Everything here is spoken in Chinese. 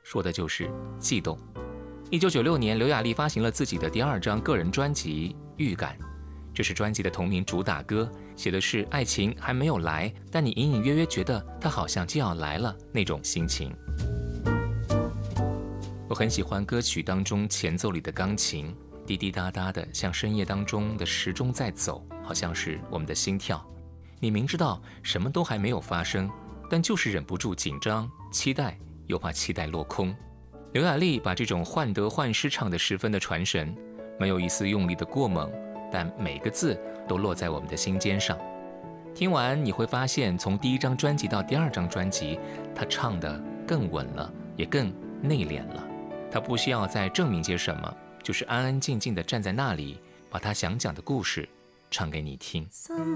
说的就是悸动。1996年，刘雅丽发行了自己的第2张个人专辑《预感》，这是专辑的同名主打歌，写的是爱情还没有来，但你隐隐约约觉得它好像就要来了那种心情。我很喜欢歌曲当中前奏里的钢琴，滴滴答答的，像深夜当中的时钟在走，好像是我们的心跳。你明知道什么都还没有发生，但就是忍不住紧张、期待，又怕期待落空。刘雅丽把这种患得患失唱得十分的传神，没有一丝用力的过猛，但每个字都落在我们的心尖上。听完你会发现，从第1张专辑到第2张专辑，她唱得更稳了，也更内敛了。她不需要再证明些什么，就是安安静静地站在那里，把她想讲的故事唱给你听。